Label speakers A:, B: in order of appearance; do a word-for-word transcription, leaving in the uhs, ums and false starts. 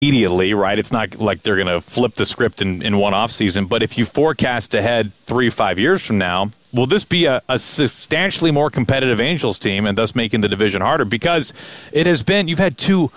A: immediately, right? It's not like they're going to flip the script in, in one offseason. But if you forecast ahead three, five years from now, will this be a, a substantially more competitive Angels team and thus making the division harder? Because it has been, you've had two